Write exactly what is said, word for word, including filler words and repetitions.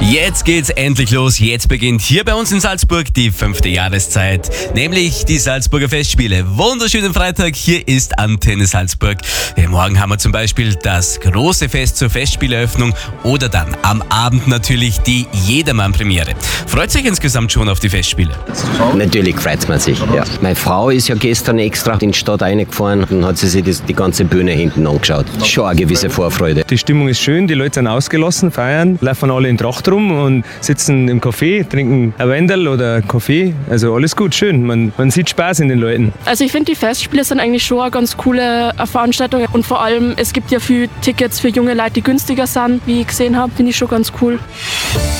Jetzt geht's endlich los. Jetzt beginnt hier bei uns in Salzburg die fünfte Jahreszeit, nämlich die Salzburger Festspiele. Wunderschönen Freitag, hier ist Antenne Salzburg. Ja, morgen haben wir zum Beispiel das große Fest zur Festspieleröffnung oder dann am Abend natürlich die Jedermann-Premiere. Freut sich insgesamt schon auf die Festspiele? Natürlich freut man sich, ja. Meine Frau ist ja gestern extra in die Stadt reingefahren und hat sie sich das, die ganze Bühne hinten angeschaut. Schon eine gewisse Vorfreude. Die Stimmung ist schön, die Leute sind ausgelassen, feiern, laufen alle in Tracht rum und sitzen im Café, trinken ein Wendel oder Kaffee. Also alles gut, schön. Man, man sieht Spaß in den Leuten. Also ich finde, die Festspiele sind eigentlich schon eine ganz coole Veranstaltung. Und vor allem, es gibt ja viele Tickets für junge Leute, die günstiger sind, wie ich gesehen habe. Finde ich schon ganz cool.